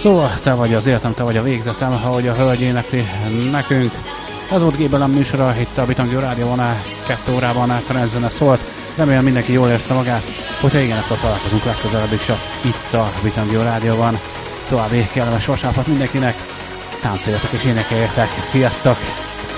Szóval te vagy az életem, te vagy a végzetem, ahogy a hölgy énekli nekünk. Ez volt Gébelem műsora, itt a Bitangő Rádióban 2 órában trendzene szólt. Remélem mindenki jól érte magát, hogyha igen, akkor találkozunk legközelebb is itt a Bitangő Rádióban. További kellemes vasárnapot mindenkinek, táncoljatok és énekeljetek, sziasztok!